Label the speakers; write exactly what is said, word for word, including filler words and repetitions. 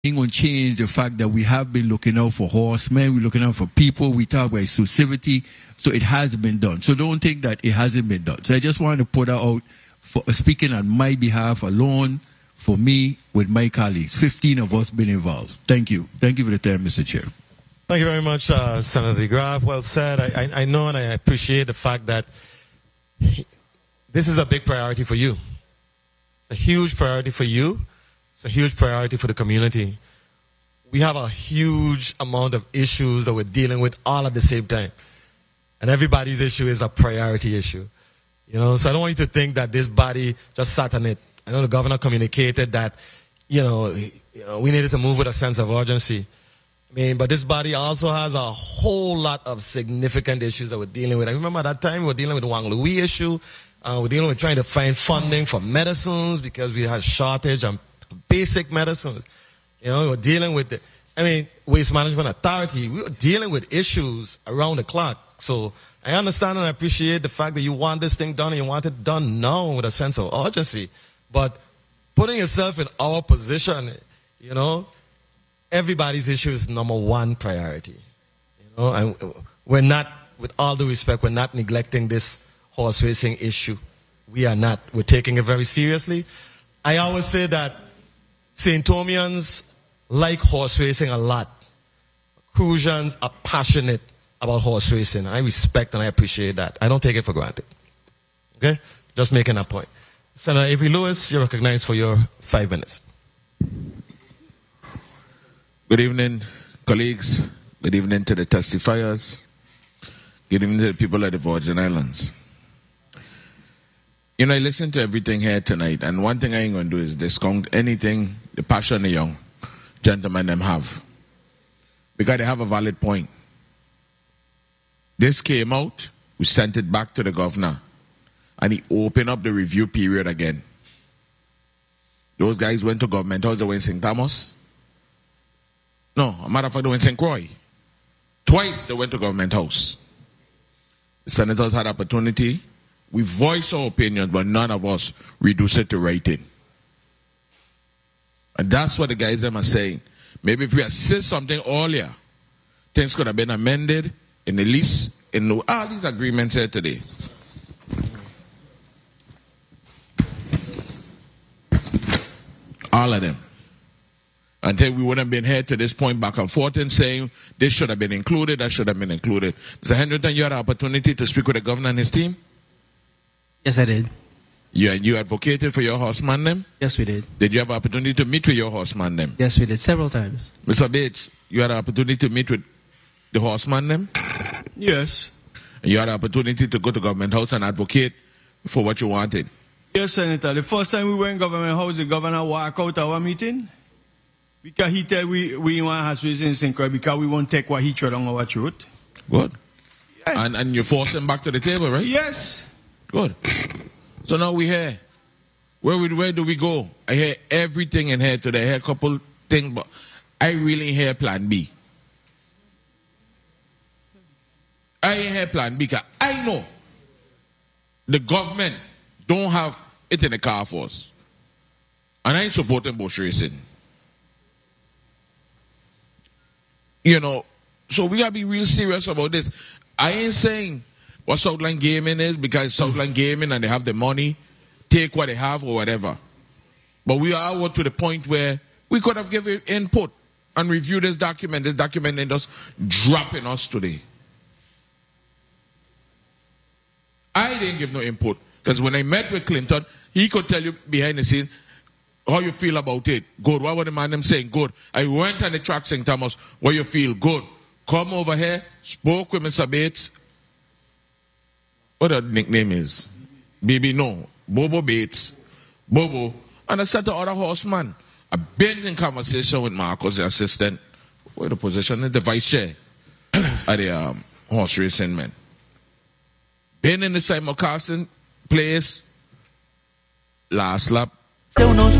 Speaker 1: ain't gonna change the fact that we have been looking out for horsemen, we're looking out for people, we talk about exclusivity, so it has been done. So don't think that it hasn't been done. So I just wanted to put that out, for speaking on my behalf alone, for me, with my colleagues. fifteen of us been involved. Thank you. Thank you for the time, Mister Chair.
Speaker 2: Thank you very much, uh, Senator DeGraaf. Well said. I, I, I know and I appreciate the fact that this is a big priority for you. It's a huge priority for you. It's a huge priority for the community. We have a huge amount of issues that we're dealing with all at the same time. And everybody's issue is a priority issue. You know, so I don't want you to think that this body just sat on it. I know the governor communicated that, you know, you know, we needed to move with a sense of urgency. I mean, but this body also has a whole lot of significant issues that we're dealing with. I remember at that time we were dealing with the Wang Louis issue. Uh, we're dealing with trying to find funding for medicines because we had shortage on basic medicines. You know, we were dealing with the, I mean, Waste Management Authority. We were dealing with issues around the clock. So I understand and I appreciate the fact that you want this thing done and you want it done now with a sense of urgency. But putting yourself in our position, you know, everybody's issue is number one priority. You know, and we're not, with all due respect, we're not neglecting this horse racing issue. We are not. We're taking it very seriously. I always say that Saint Thomians like horse racing a lot. Crucians are passionate about horse racing. I respect and I appreciate that. I don't take it for granted. Okay? Just making that point. Senator Avery Lewis, you're recognized for your five minutes.
Speaker 3: Good evening, colleagues. Good evening to the testifiers. Good evening to the people of the Virgin Islands. You know, I listened to everything here tonight, and one thing I ain't going to do is discount anything the passion the young gentlemen them have. Because they have a valid point. This came out, we sent it back to the governor, and he opened up the review period again. Those guys went to government house, they went in Saint Thomas. No, a matter of fact, they went in Saint Croix. Twice they went to government house. The senators had opportunity. We voice our opinions, but none of us reduce it to writing. And that's what the guys them are saying. Maybe if we had said something earlier, things could have been amended in the least, in all these agreements here today. All of them. Until we wouldn't have been here to this point back and forth and saying this should have been included, that should have been included. Mister Henderson, you had an opportunity to speak with the governor and his team?
Speaker 4: Yes, I did.
Speaker 3: You, you advocated for your horseman them?
Speaker 4: Yes, we did.
Speaker 3: Did you have an opportunity to meet with your horseman them?
Speaker 4: Yes, we did, several times.
Speaker 3: Mister Bates, you had an opportunity to meet with the horseman them?
Speaker 5: Yes.
Speaker 3: And you had an opportunity to go to government house and advocate for what you wanted?
Speaker 5: Yes, Senator. The first time we went in government house, the governor walked out our meeting because he said we, we want horse racing in Saint Croix because we won't take what he tried on our throat.
Speaker 3: Good.
Speaker 5: Yes.
Speaker 3: And, and you forced him back to the table, right?
Speaker 5: Yes.
Speaker 3: Good. So now we here. Where we, where do we go? I hear everything in here today. I hear a couple things, but I really hear plan B. I hear plan B because I know the government don't have it in the car for us. And I ain't supporting bush racing. You know, so we gotta be real serious about this. I ain't saying what Southland Gaming is because Southland Gaming and they have the money, take what they have or whatever. But we are to the point where we could have given input and reviewed this document. This document ain't just dropping us today. I didn't give no input because when I met with Clinton, he could tell you behind the scenes how you feel about it. Good. What was the man them saying? Good. I went on the track Saint Thomas. What you feel? Good. Come over here, spoke with Mister Bates. What the nickname is? Baby, no. Bobo Bates. Bobo. And I said to other horseman, I've been in conversation with Marcos, the assistant. Where the position is? The vice chair at the um, horse racing man. Been in the Simon Carson place last lap.